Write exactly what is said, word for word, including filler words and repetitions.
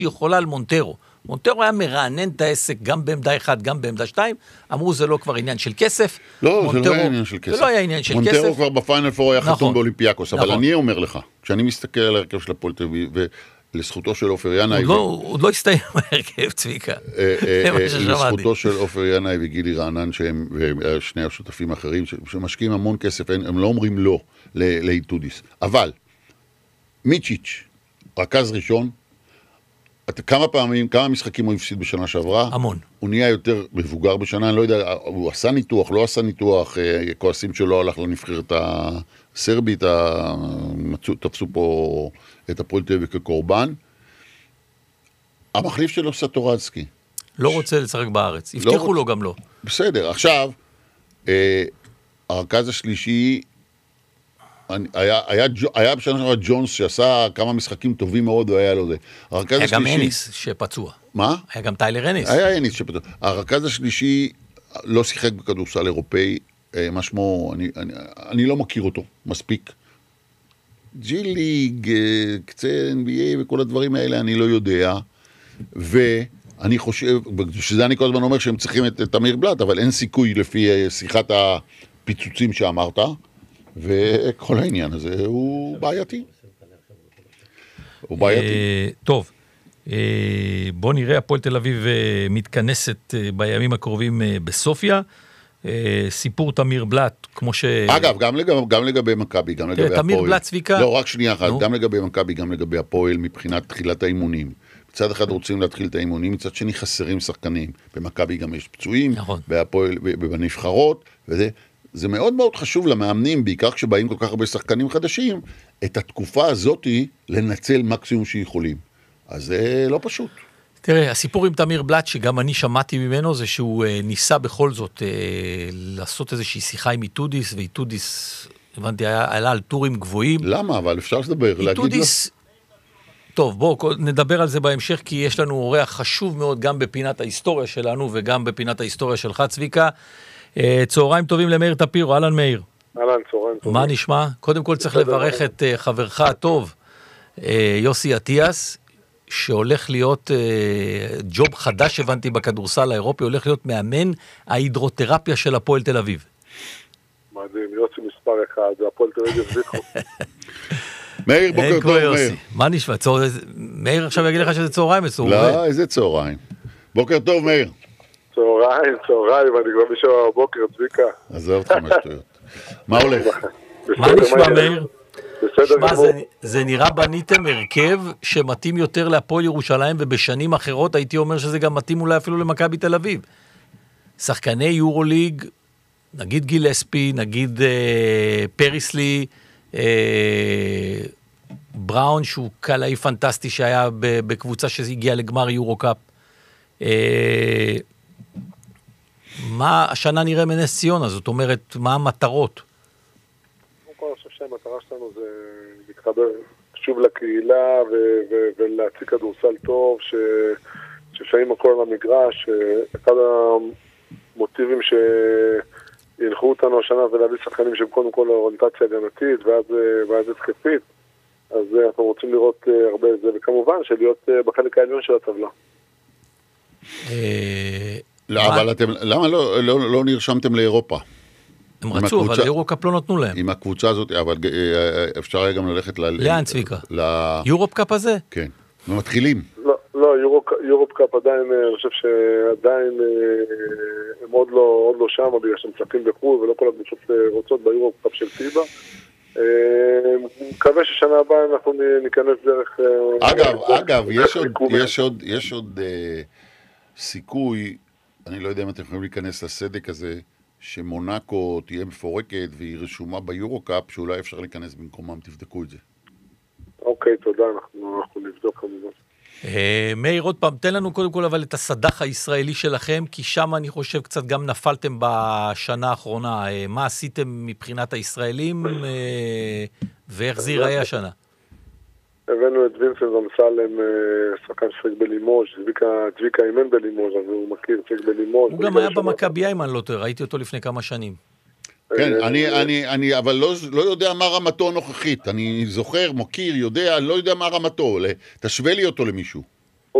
יכולה על מונטרו. מונטרו היה מרענן את העסק גם בעמדה אחת, גם בעמדה שתיים, אמרו זה לא כבר עניין של כסף. לא, מונטרו, זה לא היה עניין של כסף. זה לא היה עניין של מונטרו כסף. מונטרו כבר בפיינל פור היה נכון, חתום באולימפיאקוס, נכון. אבל אני אומר לך, כשאני מסתכל על הרכב של הפועל תל אביב, ולזכותו של עופר ינאי... הוא עוד לא הסתיים בהרכב, צביקה. לזכותו של עופר ינאי וגילי רענן, שהם שני השותפים האחרים, שמשקיעים המון כסף, הם לא אומרים לא לאיטודיס. אבל, מיצ'יץ', רכז ראשון, כמה פעמים, כמה משחקים הוא הפסיד בשנה שעברה? המון. הוא נהיה יותר מבוגר בשנה, אני לא יודע, הוא עשה ניתוח, לא עשה ניתוח, כועסים שלו הלך לנבחרת הסרבית, תפסו פה את הפועל תל אביב כקורבן. המחליף שלו סטורצקי. לא רוצה לשחק בארץ, הבטיחו לו גם לא. בסדר, עכשיו, הרכז השלישי, היה, היה, היה בשנה שעברה ג'ונס שעשה כמה משחקים טובים מאוד, והיה לו זה. היה גם אניס שפצוע. מה? היה גם טיילר אניס. היה אניס שפצוע. הרכז השלישי לא שיחק בכדורסל אירופאי, משמו, אני, אני, אני לא מכיר אותו מספיק. ג'י ליג, קצה אן בי איי וכל הדברים האלה, אני לא יודע. ואני חושב, שזה אני כל הזמן אומר שהם צריכים את תמיר בלאט, אבל אין סיכוי לפי שיחת הפיצוצים שאמרת. וכל העניין הזה הוא בעייתי. הוא בעייתי. טוב, בוא נראה, הפועל תל אביב מתכנסת בימים הקרובים בסופיה. סיפור תמיר בלאט, כמו ש... אגב, גם לגבי, גם לגבי מכבי, גם לגבי הפועל. תמיר בלאט צביקה... לא, רק שנייה אחת, גם לגבי מכבי, גם לגבי הפועל, מבחינת תחילת האימונים. מצד אחד רוצים להתחיל את האימונים, מצד שני חסרים שחקנים. במכבי גם יש פצועים, בהפועל, בנבחרות, וזה... זה מאוד מאוד חשוב למאמנים, בעיקר כשבאים כל כך הרבה שחקנים חדשים, את התקופה הזאת לנצל מקסימום שיכולים. אז זה לא פשוט. תראה, הסיפור עם תמיר בלאט, שגם אני שמעתי ממנו, זה שהוא ניסה בכל זאת לעשות איזושהי שיחה עם איטודיס, ואיטודיס, הבנתי, עלה על טורים גבוהים. למה? אבל אפשר לדבר, להגיד לו. טוב, בואו נדבר על זה בהמשך, כי יש לנו אורח חשוב מאוד גם בפינת ההיסטוריה שלנו, וגם בפינת ההיסטוריה שלך, צביקה. צהריים טובים למאיר טפירו, אהלן מאיר. אהלן, צהריים טובים. מה נשמע? קודם כל צריך לברך את חברך הטוב, יוסי אטיאס, שהולך להיות ג'וב חדש, הבנתי בכדורסל האירופי, הולך להיות מאמן ההידרותרפיה של הפועל תל אביב. מדהים, יוסי מספר אחד, זה הפועל תל אביב זיכו. מאיר, בוקר טוב, מאיר. מה נשמע? מאיר עכשיו יגיד לך שזה צהריים מסור. לא, איזה צהריים. בוקר טוב, מאיר. צהריים, צהריים, אני כבר משהו בבוקר, צביקה. עזוב אותך משטויות. מה הולך? מה נשמע, מאיר? בסדר גמור. זה נראה בניתם הרכב שמתאים יותר להפועל ירושלים, ובשנים אחרות הייתי אומר שזה גם מתאים אולי אפילו למכבי תל אביב. שחקני יורוליג, נגיד גילספי, נגיד פריסלי, בראון שהוא קלעי פנטסטי שהיה בקבוצה שהגיעה לגמר יורו-קאפ. מה השנה נראה מנס ציונה? זאת אומרת, מה המטרות? קודם כל, אני חושב שהמטרה שלנו זה להתחבר שוב לקהילה ולהציג כדורסל טוב, ששמים הכל על המגרש. אחד המוטיבים שילכו אותנו השנה ולהביא שחקנים שהם קודם כל אוריינטציה הגנתית ואז התקפית. אז אנחנו רוצים לראות הרבה את זה, וכמובן שלהיות בחלק העליון של הטבלה. אבל אתם, למה לא, לא, לא נרשמתם לאירופה? הם רצו, אבל יורוקאפ לא נתנו להם. עם הקבוצה הזאת, אבל אפשר היה גם ללכת ל... לאן צביקה? יורופ-קאפ הזה? כן. ומתחילים. לא, לא, יורופ-קאפ עדיין, אני חושב שעדיין הם עוד לא, עוד לא שם, בגלל שהם צפים בחו"ל, ולא כל הקבוצות רוצות ביורופ-קאפ של פיבה. מקווה ששנה הבאה אנחנו ניכנס דרך... אגב, אגב, יש עוד, יש עוד, יש עוד סיכוי, אני לא יודע אם אתם יכולים להיכנס לסדק הזה, שמונאקו תהיה מפורקת והיא רשומה ביורו-קאפ, שאולי אפשר להיכנס במקומם, תבדקו את זה. אוקיי, תודה, אנחנו, אנחנו נבדוק כמובן. מאיר, עוד פעם, תן לנו קודם כל אבל את הסדח הישראלי שלכם, כי שם אני חושב קצת גם נפלתם בשנה האחרונה. מה עשיתם מבחינת הישראלים, ואיך זה ייראה השנה? הבאנו את וינסנט אמסלם, שחקן שחק בלימוז', צביקה אימן בלימוז', אז הוא מכיר, שחק בלימוז'. הוא גם היה במכבי איימן, לא תראה, ראיתי אותו לפני כמה שנים. כן, אני, אני, אני, אבל לא, לא יודע מה רמתו הנוכחית. אני זוכר, מוקיר, יודע, לא יודע מה רמתו. תשווה לי אותו למישהו.